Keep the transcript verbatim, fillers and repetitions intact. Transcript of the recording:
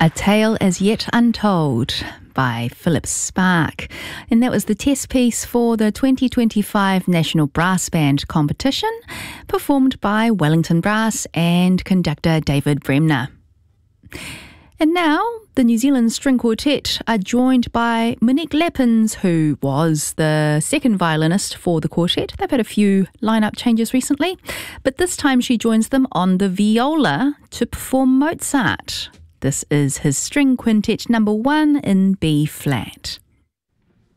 A Tale As Yet Untold by Philip Sparke. And that was the test piece for the twenty twenty-five National Brass Band competition, performed by Wellington Brass and conductor David Bremner. And now, the New Zealand String Quartet are joined by Monique Lappins, who was the second violinist for the quartet. They've had a few lineup changes recently, but this time she joins them on the viola to perform Mozart. This is his string quintet number one in B flat.